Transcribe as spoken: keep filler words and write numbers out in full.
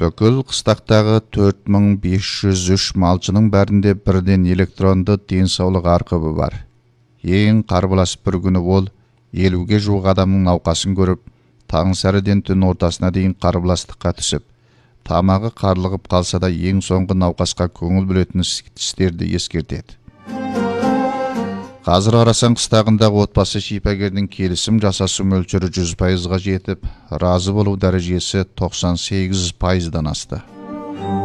Бүкіл қыстақтағы төрт мың бес жүз үш малшының бәрінде бірден электронды денсаулық арқылы бар. Ең қарбылас бір күні ол елуге жуық адамның науқасын көріп, таң сәріден түн ортасына дейін қарбыластыққа түсіп, тамағы қарлығып қалса да ең соңғы науқасқа көңіл бөлетін істерді ескертеді. Қазір қарасаң қыстағындағы отбасы шипагердің келісім жасасу мөлшері жүз пайызға жетіп, разы болу дәрежесі тоқсан сегіз пайыздан асты.